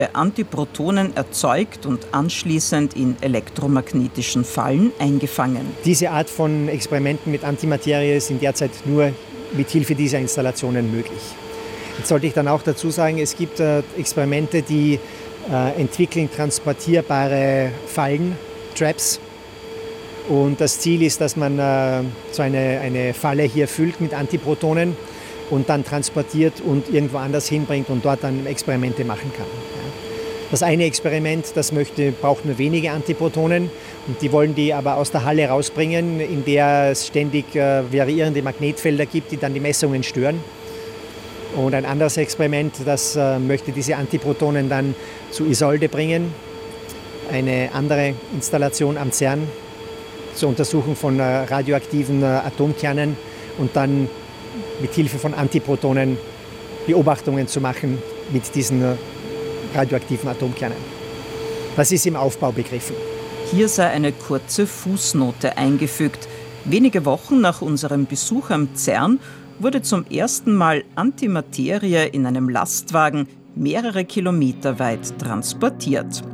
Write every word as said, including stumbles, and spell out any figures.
Antiprotonen erzeugt und anschließend in elektromagnetischen Fallen eingefangen. Diese Art von Experimenten mit Antimaterie sind derzeit nur mit Hilfe dieser Installationen möglich. Jetzt sollte ich dann auch dazu sagen, es gibt äh, Experimente, die äh, entwickeln transportierbare Fallen, Traps. Und das Ziel ist, dass man äh, so eine, eine Falle hier füllt mit Antiprotonen und dann transportiert und irgendwo anders hinbringt und dort dann Experimente machen kann. Ja. Das eine Experiment, das möchte, braucht nur wenige Antiprotonen und die wollen die aber aus der Halle rausbringen, in der es ständig äh, variierende Magnetfelder gibt, die dann die Messungen stören. Und ein anderes Experiment, das äh, möchte diese Antiprotonen dann zu Isolde bringen, eine andere Installation am CERN zur Untersuchung von äh, radioaktiven äh, Atomkernen und dann mit Hilfe von Antiprotonen Beobachtungen zu machen mit diesen äh, radioaktiven Atomkernen. Das ist im Aufbau begriffen. Hier sei eine kurze Fußnote eingefügt. Wenige Wochen nach unserem Besuch am CERN wurde zum ersten Mal Antimaterie in einem Lastwagen mehrere Kilometer weit transportiert.